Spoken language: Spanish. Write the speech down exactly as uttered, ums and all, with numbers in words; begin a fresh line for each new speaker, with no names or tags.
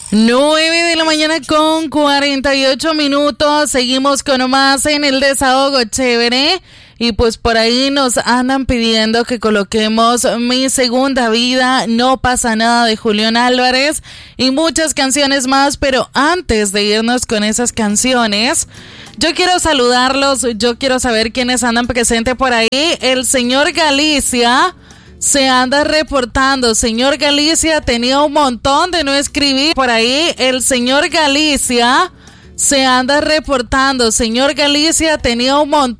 nueve de la mañana con cuarenta y ocho minutos. Seguimos con más en el desahogo chévere. Y pues por ahí nos andan pidiendo que coloquemos Mi Segunda Vida, No Pasa Nada de Julián Álvarez y muchas canciones más. Pero antes de irnos con esas canciones, yo quiero saludarlos, yo quiero saber quiénes andan presentes por ahí. El señor Galicia se anda reportando. Señor Galicia, tenía un montón de no escribir por ahí. El señor Galicia se anda reportando. Señor Galicia, tenía un montón